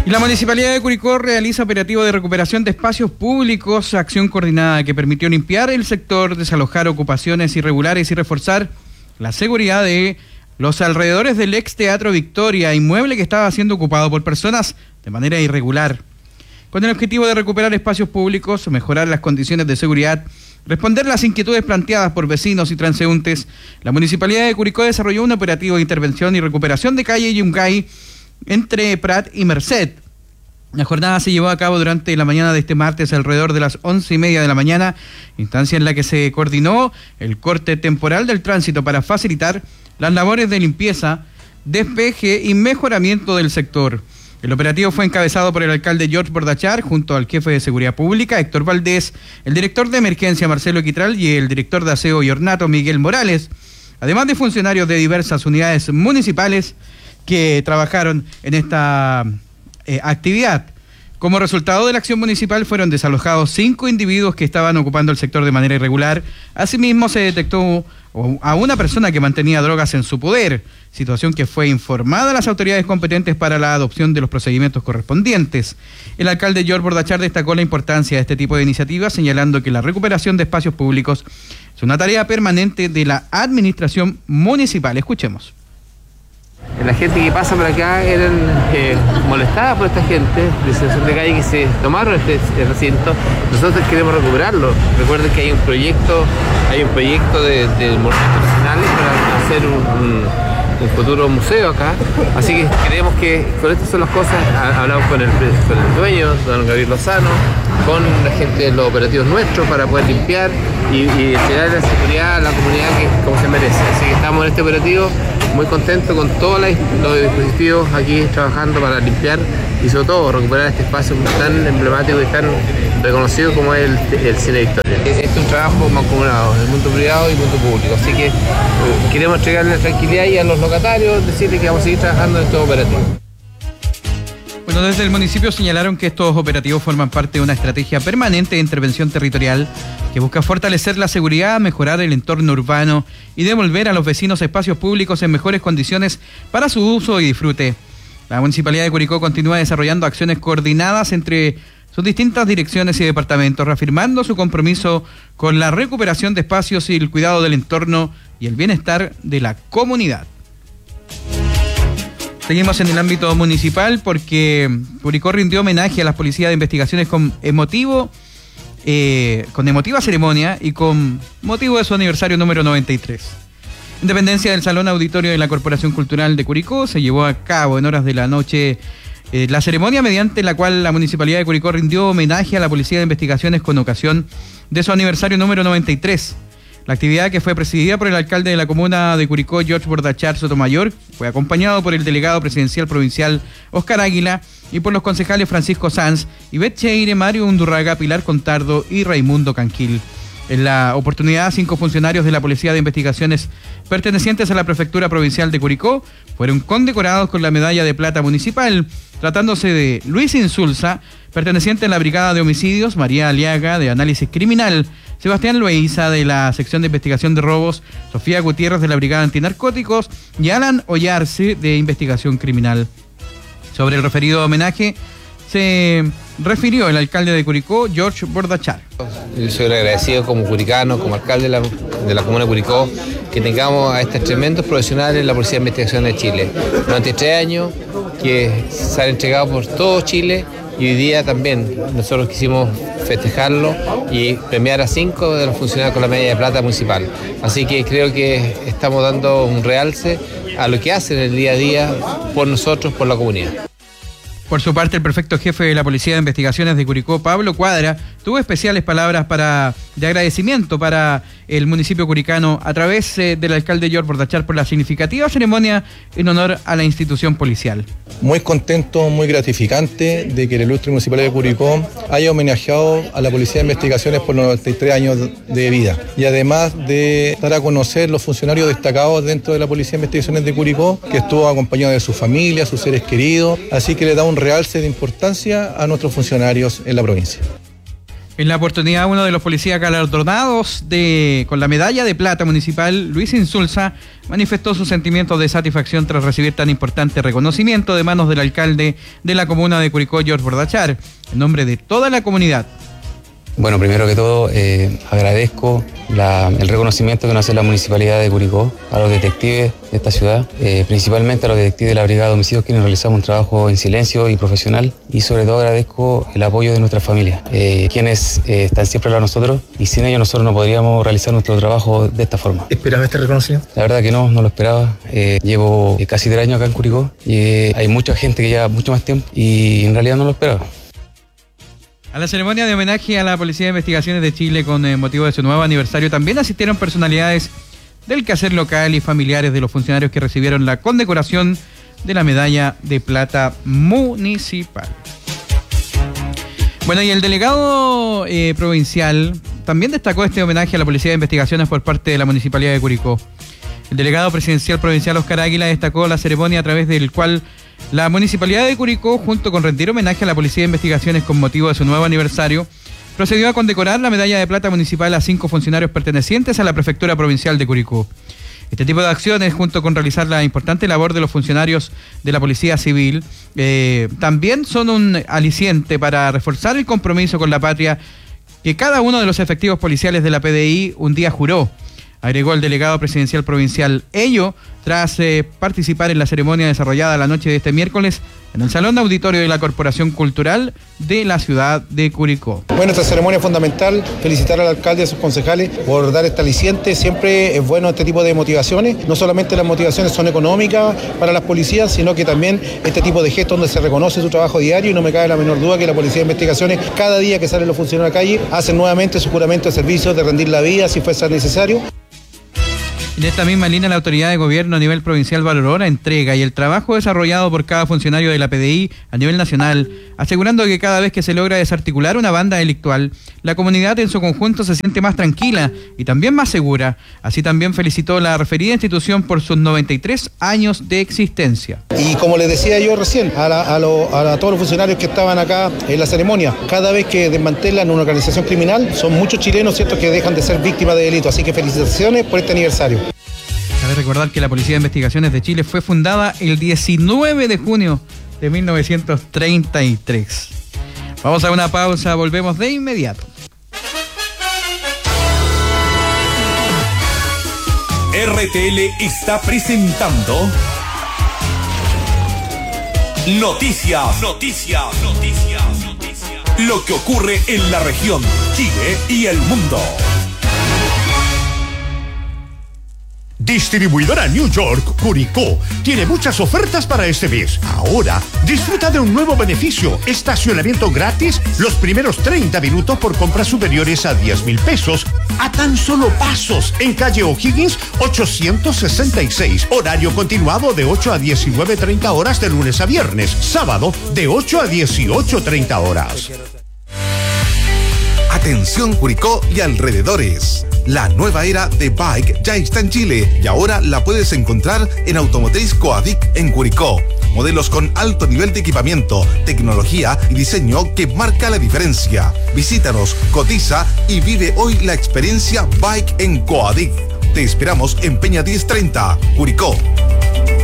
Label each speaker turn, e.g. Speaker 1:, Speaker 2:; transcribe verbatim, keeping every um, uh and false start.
Speaker 1: Y la Municipalidad de Curicó realiza operativo de recuperación de espacios públicos, acción coordinada que permitió limpiar el sector, desalojar ocupaciones irregulares y reforzar la seguridad de los alrededores del ex Teatro Victoria, inmueble que estaba siendo ocupado por personas de manera irregular. Con el objetivo de recuperar espacios públicos, mejorar las condiciones de seguridad, responder las inquietudes planteadas por vecinos y transeúntes, la Municipalidad de Curicó desarrolló un operativo de intervención y recuperación de calle Yungay entre Prat y Merced. La jornada se llevó a cabo durante la mañana de este martes alrededor de las once y media de la mañana, instancia en la que se coordinó el corte temporal del tránsito para facilitar las labores de limpieza, despeje y mejoramiento del sector. El operativo fue encabezado por el alcalde George Bordachar, junto al jefe de Seguridad Pública, Héctor Valdés, el director de Emergencia, Marcelo Quitral, y el director de Aseo y Ornato, Miguel Morales, además de funcionarios de diversas unidades municipales que trabajaron en esta eh, actividad. Como resultado de la acción municipal fueron desalojados cinco individuos que estaban ocupando el sector de manera irregular. Asimismo se detectó a una persona que mantenía drogas en su poder, situación que fue informada a las autoridades competentes para la adopción de los procedimientos correspondientes. El alcalde George Bordachar destacó la importancia de este tipo de iniciativas, señalando que la recuperación de espacios públicos es una tarea permanente de la administración municipal. Escuchemos.
Speaker 2: La gente que pasa por acá eran eh, molestada por esta gente de situación de calle que se tomaron este, este recinto. Nosotros queremos recuperarlo. Recuerden que hay un proyecto, hay un proyecto de, de monumentos nacionales para hacer un, un, un futuro museo acá. Así que creemos que con estas son las cosas. Hablamos con el, con el dueño, don Gabriel Lozano, con la gente de los operativos nuestros para poder limpiar y, y entregar la seguridad a la comunidad que como se merece. Así que estamos en este operativo muy contentos con todos los dispositivos aquí trabajando para limpiar y sobre todo recuperar este espacio tan emblemático y tan reconocido como es el, el Cine Victoria. Este es un trabajo mancomunado del mundo privado y mundo público, así que eh, queremos entregarle tranquilidad y a los locatarios, decirles que vamos a seguir trabajando en estos operativos.
Speaker 1: Bueno, desde el municipio señalaron que estos operativos forman parte de una estrategia permanente de intervención territorial que busca fortalecer la seguridad, mejorar el entorno urbano y devolver a los vecinos espacios públicos en mejores condiciones para su uso y disfrute. La Municipalidad de Curicó continúa desarrollando acciones coordinadas entre sus distintas direcciones y departamentos, reafirmando su compromiso con la recuperación de espacios y el cuidado del entorno y el bienestar de la comunidad. Seguimos en el ámbito municipal porque Curicó rindió homenaje a las policías de investigaciones con emotivo, eh, con emotiva ceremonia y con motivo de su aniversario número noventa y tres. En dependencia del Salón Auditorio de la Corporación Cultural de Curicó se llevó a cabo en horas de la noche eh, la ceremonia mediante la cual la Municipalidad de Curicó rindió homenaje a la Policía de Investigaciones con ocasión de su aniversario número noventa y tres. La actividad, que fue presidida por el alcalde de la comuna de Curicó, George Bordachar Sotomayor, fue acompañado por el delegado presidencial provincial Oscar Águila y por los concejales Francisco Sanz, Ivette Cheire, Mario Undurraga, Pilar Contardo y Raimundo Canquil. En la oportunidad, cinco funcionarios de la Policía de Investigaciones pertenecientes a la Prefectura Provincial de Curicó fueron condecorados con la Medalla de Plata Municipal, tratándose de Luis Insulza, perteneciente a la Brigada de Homicidios, María Aliaga, de Análisis Criminal, Sebastián Loaiza, de la Sección de Investigación de Robos, Sofía Gutiérrez, de la Brigada Antinarcóticos, y Alan Ollarse, de Investigación Criminal. Sobre el referido homenaje se refirió el alcalde de Curicó, George Bordachar.
Speaker 2: Yo soy agradecido como curicano, como alcalde de la, de la comuna de Curicó, que tengamos a estos tremendos profesionales en la Policía de Investigación de Chile. Durante tres años que se han entregado por todo Chile y hoy día también nosotros quisimos festejarlo y premiar a cinco de los funcionarios con la medalla de plata municipal. Así que creo que estamos dando un realce a lo que hacen el día a día por nosotros, por la comunidad.
Speaker 1: Por su parte, el prefecto jefe de la Policía de Investigaciones de Curicó, Pablo Cuadra, tuvo especiales palabras para, de agradecimiento para el municipio curicano a través eh, del alcalde George Bordachar por la significativa ceremonia en honor a la institución policial.
Speaker 3: Muy contento, muy gratificante de que el ilustre municipalidad de Curicó haya homenajeado a la Policía de Investigaciones por los noventa y tres años de vida. Y además de dar a conocer los funcionarios destacados dentro de la Policía de Investigaciones de Curicó, que estuvo acompañado de su familia, sus seres queridos, así que le da un realce de importancia a nuestros funcionarios en la provincia.
Speaker 1: En la oportunidad, uno de los policías galardonados de, con la medalla de plata municipal, Luis Insulza, manifestó sus sentimientos de satisfacción tras recibir tan importante reconocimiento de manos del alcalde de la comuna de Curicó, George Bordachar, en nombre de toda la comunidad.
Speaker 4: Bueno, primero que todo, eh, agradezco la, el reconocimiento que nos hace la Municipalidad de Curicó a los detectives de esta ciudad, eh, principalmente a los detectives de la Brigada de Homicidios, quienes realizamos un trabajo en silencio y profesional, y sobre todo agradezco el apoyo de nuestra familia, eh, quienes eh, están siempre al lado de nosotros, y sin ellos nosotros no podríamos realizar nuestro trabajo de esta forma.
Speaker 5: ¿Esperaba este reconocimiento?
Speaker 4: La verdad que no, no lo esperaba. Eh, llevo eh, casi tres años acá en Curicó, y eh, hay mucha gente que lleva mucho más tiempo, y en realidad no lo esperaba.
Speaker 1: A la ceremonia de homenaje a la Policía de Investigaciones de Chile con eh, motivo de su nuevo aniversario también asistieron personalidades del quehacer local y familiares de los funcionarios que recibieron la condecoración de la medalla de plata municipal. Bueno, y el delegado eh, provincial también destacó este homenaje a la Policía de Investigaciones por parte de la Municipalidad de Curicó. El delegado presidencial provincial Oscar Águila destacó la ceremonia a través del cual la Municipalidad de Curicó, junto con rendir homenaje a la Policía de Investigaciones con motivo de su nuevo aniversario, procedió a condecorar la medalla de plata municipal a cinco funcionarios pertenecientes a la Prefectura Provincial de Curicó. Este tipo de acciones, junto con realizar la importante labor de los funcionarios de la Policía Civil, eh, también son un aliciente para reforzar el compromiso con la patria que cada uno de los efectivos policiales de la P D I un día juró, agregó el delegado presidencial provincial. Ello tras eh, participar en la ceremonia desarrollada la noche de este miércoles en el Salón de Auditorio de la Corporación Cultural de la ciudad de Curicó.
Speaker 5: Bueno, esta ceremonia es fundamental. Felicitar al alcalde y a sus concejales por dar este aliciente. Siempre es bueno este tipo de motivaciones. No solamente las motivaciones son económicas para las policías, sino que también este tipo de gestos donde se reconoce su trabajo diario, y no me cabe la menor duda que la Policía de Investigaciones, cada día que salen los funcionarios a la calle, hacen nuevamente su juramento de servicio de rendir la vida si fuese necesario.
Speaker 1: En esta misma línea, la autoridad de gobierno a nivel provincial valoró la entrega y el trabajo desarrollado por cada funcionario de la P D I a nivel nacional, asegurando que cada vez que se logra desarticular una banda delictual, la comunidad en su conjunto se siente más tranquila y también más segura. Así también felicitó la referida institución por sus noventa y tres años de existencia.
Speaker 5: Y como les decía yo recién, a, la, a, lo, a todos los funcionarios que estaban acá en la ceremonia, cada vez que desmantelan una organización criminal, son muchos chilenos, ¿cierto?, que dejan de ser víctimas de delito. Así que felicitaciones por este aniversario.
Speaker 1: Cabe recordar que la Policía de Investigaciones de Chile fue fundada el diecinueve de junio de mil novecientos treinta y tres. Vamos a una pausa, volvemos de inmediato.
Speaker 6: R T L está presentando Noticias, Noticias, Noticias, Noticias. Lo que ocurre en la región, Chile y el mundo. Distribuidora New York Curicó tiene muchas ofertas para este mes. Ahora, disfruta de un nuevo beneficio: estacionamiento gratis los primeros treinta minutos por compras superiores a diez mil pesos, a tan solo pasos, en calle O'Higgins ochocientos sesenta y seis. Horario continuado de ocho a diecinueve treinta horas de lunes a viernes. Sábado de ocho a dieciocho treinta horas.
Speaker 7: Atención Curicó y alrededores. La nueva era de Bike ya está en Chile y ahora la puedes encontrar en Automotriz Coadic en Curicó. Modelos con alto nivel de equipamiento, tecnología y diseño que marca la diferencia. Visítanos, cotiza y vive hoy la experiencia Bike en Coadic. Te esperamos en Peña diez treinta, Curicó.